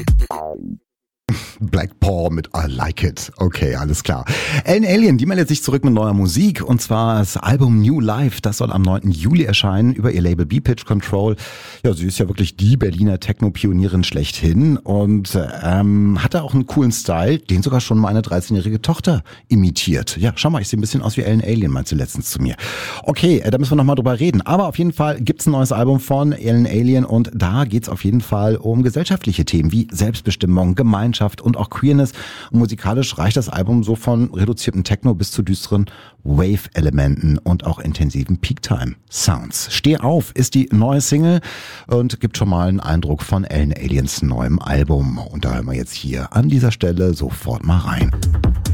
Black Paw mit I Like It. Okay, alles klar. Ellen Allien, die meldet sich zurück mit neuer Musik und zwar das Album New Life. Das soll am 9. Juli erscheinen über ihr Label B-Pitch Control. Ja, sie ist ja wirklich die Berliner Techno-Pionierin schlechthin und hatte auch einen coolen Style, den sogar schon meine 13-jährige Tochter imitiert. Ja, schau mal, ich sehe ein bisschen aus wie Ellen Allien, meinte letztens zu mir. Okay, da müssen wir nochmal drüber reden. Aber auf jeden Fall gibt's ein neues Album von Ellen Allien und da geht's auf jeden Fall um gesellschaftliche Themen wie Selbstbestimmung, Gemeinschaft und auch Queerness. Und musikalisch reicht das Album so von reduzierten Techno bis zu düsteren Wave-Elementen und auch intensiven Peak-Time-Sounds. Steh auf ist die neue Single und gibt schon mal einen Eindruck von Ellen Alliens neuem Album. Und da hören wir jetzt hier an dieser Stelle sofort mal rein.